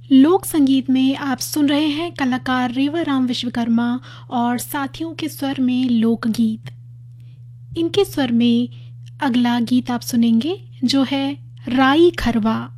लोक संगीत में आप सुन रहे हैं कलाकार रेवाराम विश्वकर्मा और साथियों के स्वर में लोकगीत। इनके स्वर में अगला गीत आप सुनेंगे जो है राई खरवा।